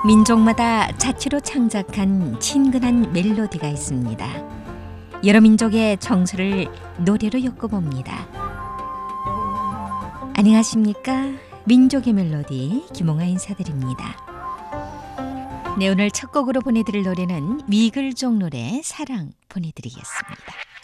민족마다 자치로 창작한 친근한 멜로디가 있습니다. 여러 민족의 정서를 노래로 엮어봅니다. 안녕하십니까? 민족의 멜로디 김홍아 인사드립니다. 네, 오늘 첫 곡으로 보내드릴 노래는 미글족 노래 사랑 보내드리겠습니다.